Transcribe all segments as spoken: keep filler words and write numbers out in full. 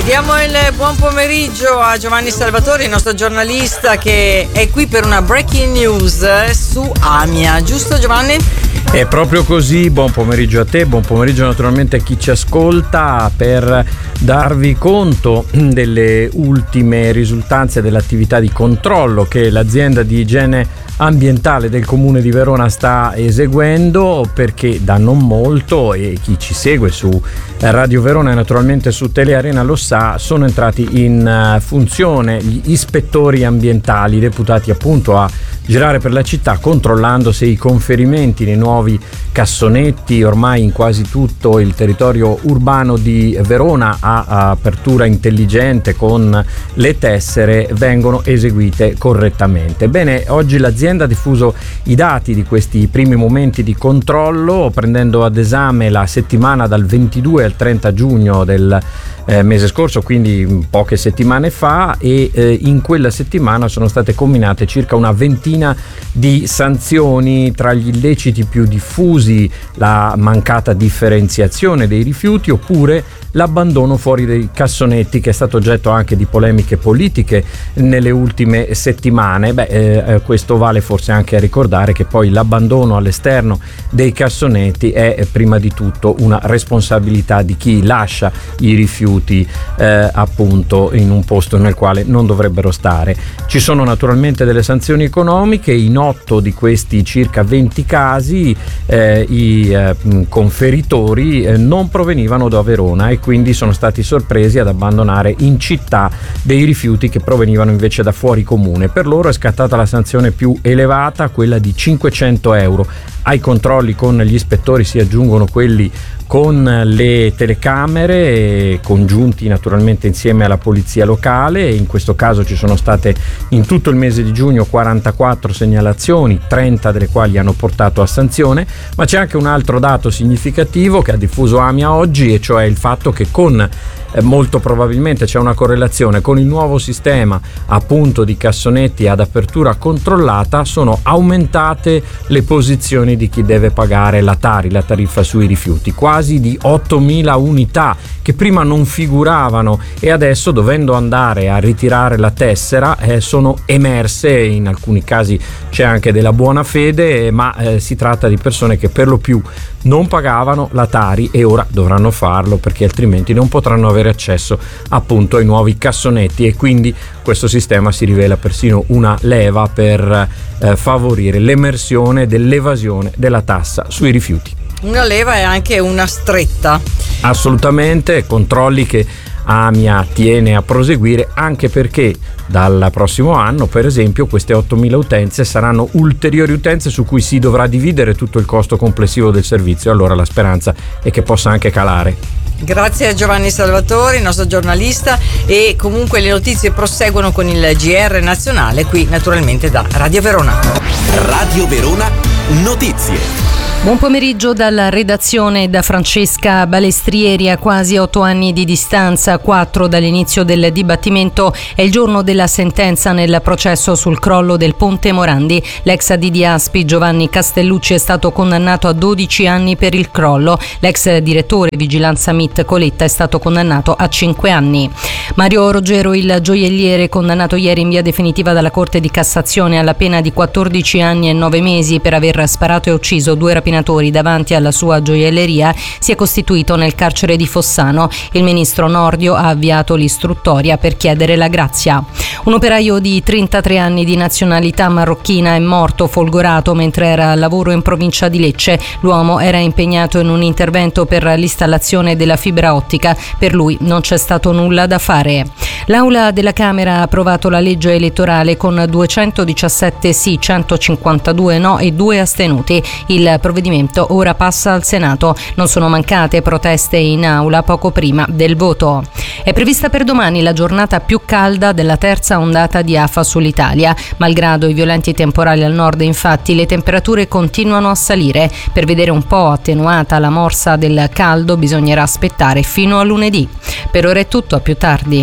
Diamo il buon pomeriggio a Giovanni Salvatori, il nostro giornalista che è qui per una breaking news su Amia, giusto Giovanni? È proprio così, buon pomeriggio a te, buon pomeriggio naturalmente a chi ci ascolta per darvi conto delle ultime risultanze dell'attività di controllo che l'azienda di igiene ambientale del comune di Verona sta eseguendo, perché da non molto, e chi ci segue su Radio Verona e naturalmente su Telearena lo sa, sono entrati in funzione gli ispettori ambientali deputati appunto a girare per la città controllando se i conferimenti nei nuovi cassonetti ormai in quasi tutto il territorio urbano di Verona a apertura intelligente con le tessere vengono eseguite correttamente. Bene, oggi l'azienda ha diffuso i dati di questi primi momenti di controllo, prendendo ad esame la settimana dal ventidue al trenta giugno del eh, mese scorso, quindi poche settimane fa, e eh, in quella settimana sono state comminate circa una ventina di sanzioni. Tra gli illeciti più diffusi la mancata differenziazione dei rifiuti oppure l'abbandono fuori dei cassonetti, che è stato oggetto anche di polemiche politiche nelle ultime settimane. Beh, eh, questo vale forse anche a ricordare che poi l'abbandono all'esterno dei cassonetti è prima di tutto una responsabilità di chi lascia i rifiuti eh, appunto in un posto nel quale non dovrebbero stare. Ci sono naturalmente delle sanzioni economiche. In otto di questi circa venti casi eh, i eh, conferitori eh, non provenivano da Verona e quindi sono stati sorpresi ad abbandonare in città dei rifiuti che provenivano invece da fuori comune. Per loro è scattata la sanzione più elevata, quella di cinquecento euro. Ai controlli con gli ispettori si aggiungono quelli con le telecamere, congiunti naturalmente insieme alla polizia locale. In questo caso ci sono state in tutto il mese di giugno quarantaquattro segnalazioni, trenta delle quali hanno portato a sanzione, ma c'è anche un altro dato significativo che ha diffuso Amia oggi, e cioè il fatto che con eh, molto probabilmente c'è una correlazione con il nuovo sistema appunto di cassonetti ad apertura controllata, sono aumentate le posizioni di chi deve pagare la Tari, la tariffa sui rifiuti, quasi di ottomila unità che prima non figuravano e adesso, dovendo andare a ritirare la tessera, eh, sono emerse. In alcuni casi c'è anche della buona fede, ma eh, si tratta di persone che per lo più non pagavano la Tari e ora dovranno farlo, perché altrimenti non potranno avere accesso appunto ai nuovi cassonetti, e quindi questo sistema si rivela persino una leva per eh, favorire l'emersione dell'evasione della tassa sui rifiuti. Una leva e anche una stretta. Assolutamente, controlli che Amia tiene a proseguire, anche perché dal prossimo anno, per esempio, queste ottomila utenze saranno ulteriori utenze su cui si dovrà dividere tutto il costo complessivo del servizio. Allora la speranza è che possa anche calare. Grazie a Giovanni Salvatori, il nostro giornalista, e comunque le notizie proseguono con il G R nazionale qui naturalmente da Radio Verona. Radio Verona Notizie. Buon pomeriggio dalla redazione da Francesca Balestrieri. A quasi otto anni di distanza, quattro dall'inizio del dibattimento, è il giorno della sentenza nel processo sul crollo del Ponte Morandi. L'ex D D Aspi Giovanni Castellucci è stato condannato a dodici anni per il crollo. L'ex direttore Vigilanza M I T Coletta è stato condannato a cinque anni. Mario Roggero, il gioielliere, condannato ieri in via definitiva dalla Corte di Cassazione alla pena di quattordici anni e nove mesi per aver sparato e ucciso due rapinatori davanti alla sua gioielleria, si è costituito nel carcere di Fossano. Il ministro Nordio ha avviato l'istruttoria per chiedere la grazia. Un operaio di trentatré anni di nazionalità marocchina è morto folgorato mentre era al lavoro in provincia di Lecce. L'uomo era impegnato in un intervento per l'installazione della fibra ottica. Per lui non c'è stato nulla da fare. L'Aula della Camera ha approvato la legge elettorale con duecentodiciassette sì, centocinquantadue no e due astenuti. Il provvedimento ora passa al Senato. Non sono mancate proteste in aula poco prima del voto. È prevista per domani la giornata più calda della terza ondata di afa sull'Italia. Malgrado i violenti temporali al nord, infatti, le temperature continuano a salire. Per vedere un po' attenuata la morsa del caldo bisognerà aspettare fino a lunedì. Per ora è tutto, a più tardi.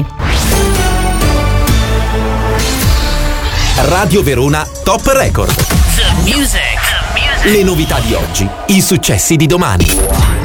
Radio Verona Top Record. The music. The music. Le novità di oggi, i successi di domani.